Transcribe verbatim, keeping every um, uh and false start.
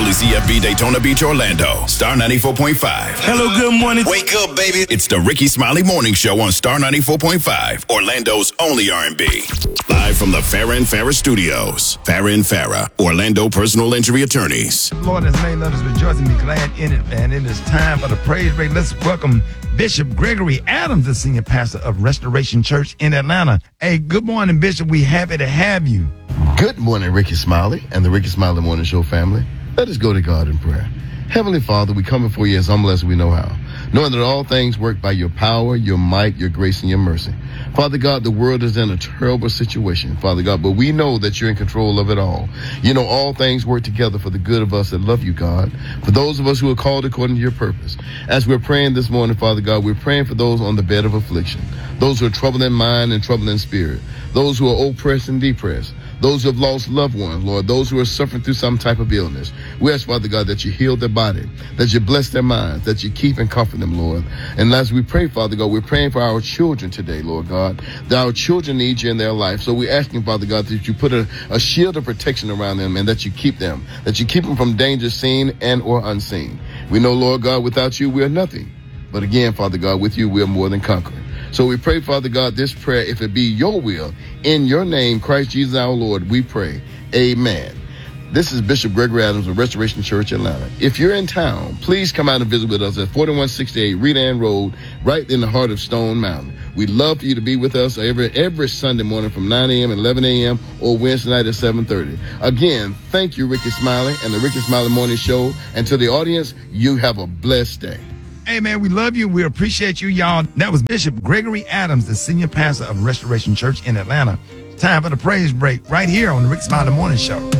W Z F B Daytona Beach, Orlando. Star ninety-four point five. Hello, good morning. Wake up, baby. It's the Ricky Smiley Morning Show on Star ninety-four point five, Orlando's only R and B. Live from the Farrah and Farrah Studios. Farrah and Farrah, Orlando personal injury attorneys. The Lord has made, let us rejoice and be glad in it, man. It is time for the praise break. Let's welcome Bishop Gregory Adams, the senior pastor of Restoration Church in Atlanta. Hey, good morning, Bishop. We happy to have you. Good morning, Ricky Smiley and the Ricky Smiley Morning Show family. Let us go to God in prayer. Heavenly Father, we come before you as humble as we know how, knowing that all things work by your power, your might, your grace, and your mercy. Father God, the world is in a terrible situation, Father God, but we know that you're in control of it all. You know all things work together for the good of us that love you, God, for those of us who are called according to your purpose. As we're praying this morning, Father God, we're praying for those on the bed of affliction, those who are troubled in mind and troubled in spirit, those who are oppressed and depressed, those who have lost loved ones, Lord, those who are suffering through some type of illness. We ask, Father God, that you heal their body, that you bless their minds, that you keep and comfort them, Lord. And as we pray, Father God, we're praying for our children today, Lord God, that our children need you in their life. So we're asking, Father God, that you put a, a shield of protection around them and that you keep them, that you keep them from danger seen and or unseen. We know, Lord God, without you, we are nothing. But again, Father God, with you, we are more than conquerors. So we pray, Father God, this prayer, if it be your will, in your name, Christ Jesus our Lord, we pray. Amen. This is Bishop Gregory Adams of Restoration Church, Atlanta. If you're in town, please come out and visit with us at forty-one sixty-eight Reed Ann Road, right in the heart of Stone Mountain. We'd love for you to be with us every every Sunday morning from nine a.m. and eleven a.m. or Wednesday night at seven thirty. Again, thank you, Ricky Smiley and the Ricky Smiley Morning Show. And to the audience, you have a blessed day. Hey, man, we love you. We appreciate you, y'all. That was Bishop Gregory Adams, the senior pastor of Restoration Church in Atlanta. Time for the praise break right here on the Rick Smiley Morning Show.